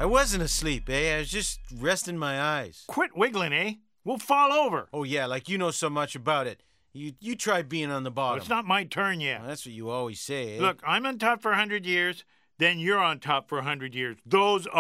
wasn't asleep, eh? I was just resting my eyes. Quit wiggling, eh? We'll fall over. Oh, yeah, like you know so much about it. You try being on the bottom. Well, it's not my turn yet. Well, that's what you always say, eh? Look, I'm on top for 100 years, then you're on top for 100 years. Those